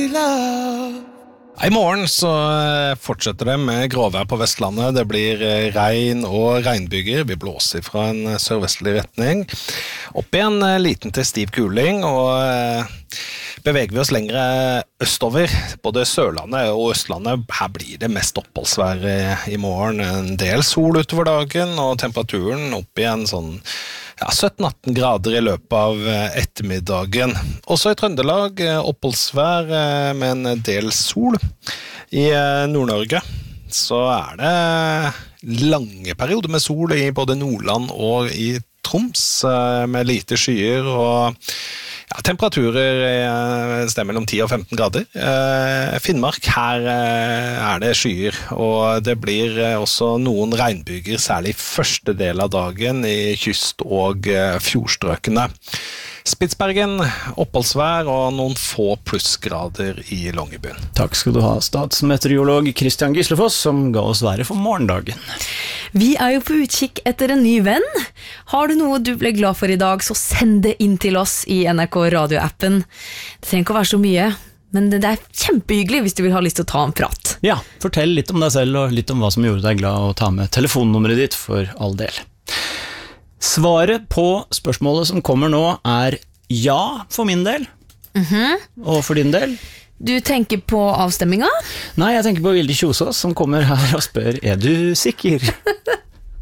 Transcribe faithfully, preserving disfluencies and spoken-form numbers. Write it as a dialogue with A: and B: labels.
A: love.
B: I morgen så fortsetter det med gråvær på Vestlandet. Det blir regn og regnbyger. Vi blåser fra en sørvestlig retning. Opp i en liten til stiv kuling, og beveger vi oss lengre østover. Både Sørlandet og Østlandet, her blir det mest oppholdsvær i morgen. En del sol utover dagen, og temperaturen opp i en sånn ja, sytten atten grader i løpet av ettermiddagen. Også i Trøndelag oppholdsvær med en del sol. I Nord-Norge så er det lange perioder med sol i både Nordland og i Troms, med lite skyer og ja, temperaturer stemmer mellom ti og femten grader. Finnmark, her er det skyer, og det blir også noen regnbyger, særlig første del av dagen i kyst- og fjordstrøkene. Spitsbergen, oppholdsvær og noen få plussgrader i Longyearbyen.
C: Takk skal du ha, statsmeteorolog Kristian Gislefoss, som ga oss været for morgendagen.
D: Vi er jo på utkikk etter en ny venn. Har du noe du ble glad for i dag, så send det inn til oss i N R K Radio-appen. Det trenger ikke å være så mye, men det er kjempehyggelig hvis du vil ha lyst til å ta en prat.
C: Ja, fortell litt om deg selv og litt om hva som gjorde deg glad, og ta med telefonnummeret ditt for all del. Svaret på spørsmålet som kommer nå er ja for min del.
D: Mhm.
C: Og for din del?
D: Du tenker på avstemminga?
C: Nei, jeg tenker på Vilde Kjosås som kommer her og spør, er du sikker?